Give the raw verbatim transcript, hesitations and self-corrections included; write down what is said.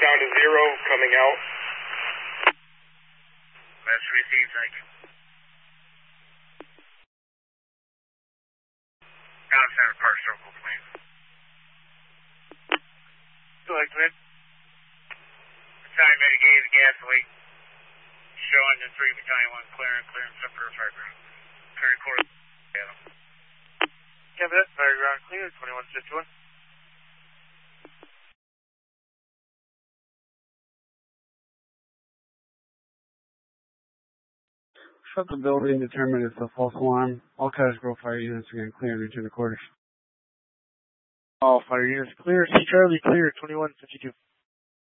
down to zero, coming out. That's received, thank you. Down center park circle, please. Go ahead, Clint. Battalion mitigated the gas leak. Showing the three battalion one clearing, clearing some fire ground. Clearing course. Kevin, that's fire ground clear, twenty-one fifty-one. Shut the building, determine it's a false alarm. All Cottage Grove fire units are going to clear and return to quarters. All fire units clear. C Charlie clear, twenty-one fifty-two.